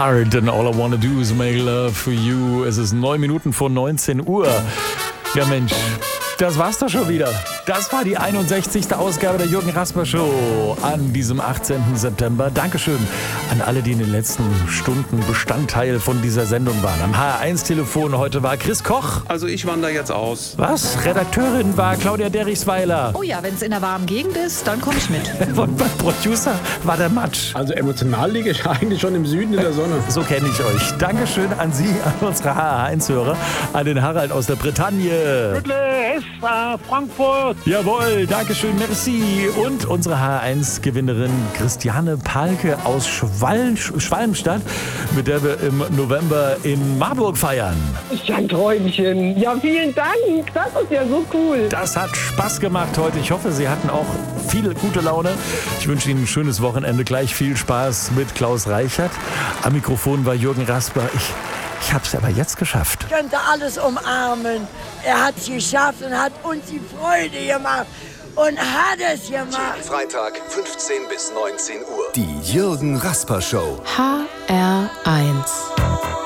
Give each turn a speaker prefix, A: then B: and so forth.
A: Heart and all I wanna do is make love for you. Es ist 9 Minuten vor 19 Uhr. Ja Mensch, das war's doch schon wieder. Das war die 61. Ausgabe der Jürgen Rasper Show an diesem 18. September. Dankeschön an alle, die in den letzten Stunden Bestandteil von dieser Sendung waren. Am HR1-Telefon heute war Chris Koch.
B: Also ich wandere jetzt aus.
A: Was? Redakteurin war Claudia Derichsweiler.
C: Oh ja, wenn es in der warmen Gegend ist, dann komme ich mit.
A: Und beim Producer war der Matsch.
D: Also emotional liege ich eigentlich schon im Süden in der Sonne.
A: So kenne ich euch. Dankeschön an Sie, an unsere HR1-Hörer, an den Harald aus der Bretagne.
E: Frankfurt.
A: Jawohl, Dankeschön, merci. Und unsere HR1-Gewinnerin Christiane Palke aus Schwalmstadt, mit der wir im November in Marburg feiern.
F: Ist ja ein Träumchen. Ja, vielen Dank. Das ist ja so cool.
A: Das hat Spaß gemacht heute. Ich hoffe, Sie hatten auch viel gute Laune. Ich wünsche Ihnen ein schönes Wochenende. Gleich viel Spaß mit Klaus Reichert. Am Mikrofon war Jürgen Rasper. Ich habe es aber jetzt geschafft.
G: Ich könnte alles umarmen. Er hat es geschafft und hat uns die Freude gemacht. Und hat es gemacht.
H: Freitag, 15 bis 19 Uhr. Die Jürgen Rasper Show.
C: HR1.